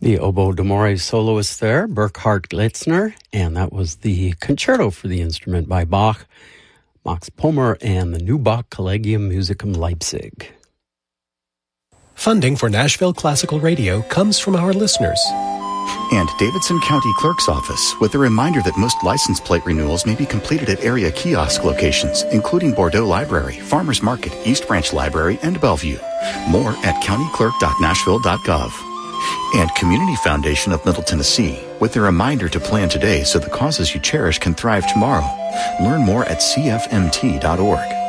The oboe d'amore soloist there, Burkhard Glitzner, and that was the concerto for the instrument by Bach, Max Pommer, and the New Bach Collegium Musicum Leipzig. Funding for Nashville Classical Radio comes from our listeners. And Davidson County Clerk's Office, with a reminder that most license plate renewals may be completed at area kiosk locations, including Bordeaux Library, Farmers Market, East Branch Library, and Bellevue. More at countyclerk.nashville.gov. And Community Foundation of Middle Tennessee, with a reminder to plan today so the causes you cherish can thrive tomorrow. Learn more at cfmt.org.